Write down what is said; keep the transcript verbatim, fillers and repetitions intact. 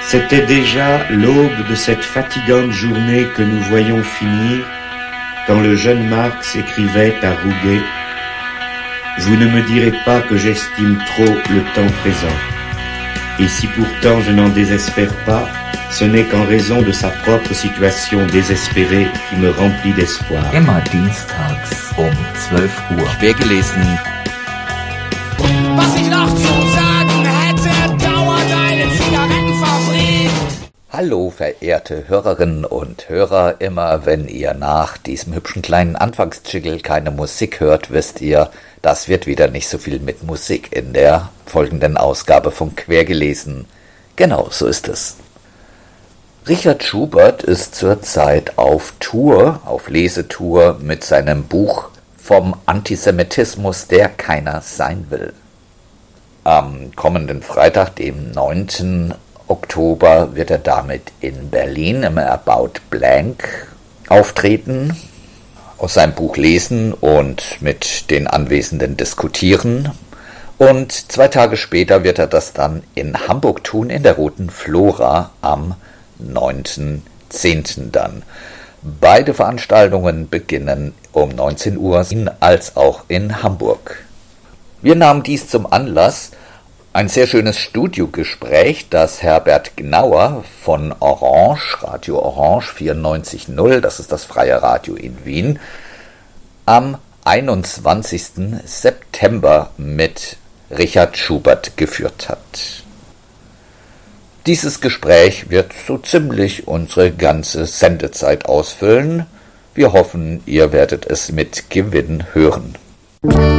C'était déjà l'aube de cette fatigante journée que nous voyons finir quand le jeune Marx écrivait à Rouget « Vous ne me direz pas que j'estime trop le temps présent. Et si pourtant je n'en désespère pas, ce n'est qu'en raison de sa propre situation désespérée qui me remplit d'espoir. » Immer dienstags um zwölf Uhr. Quergelesen. Was ich noch zu sagen hätte, dauert eine Zigarettenfabrik. Hallo verehrte Hörerinnen und Hörer, immer wenn ihr nach diesem hübschen kleinen Anfangsjingle keine Musik hört, wisst ihr, das wird wieder nicht so viel mit Musik in der folgenden Ausgabe von Quergelesen. Genau, so ist es. Richard Schubert ist zurzeit auf Tour, auf Lesetour mit seinem Buch Vom Antisemitismus, der keiner sein will. Am kommenden Freitag, dem neunten Oktober, wird er damit in Berlin im About Blank auftreten, aus seinem Buch lesen und mit den Anwesenden diskutieren. Und zwei Tage später wird er das dann in Hamburg tun, in der Roten Flora am neunten zehnten dann. Beide Veranstaltungen beginnen um neunzehn Uhr, als auch in Hamburg. Wir nahmen dies zum Anlass, ein sehr schönes Studiogespräch, das Herbert Gnauer von Orange, Radio Orange vierundneunzig null, das ist das freie Radio in Wien, am einundzwanzigsten September mit Richard Schubert geführt hat. Dieses Gespräch wird so ziemlich unsere ganze Sendezeit ausfüllen. Wir hoffen, ihr werdet es mit Gewinn hören.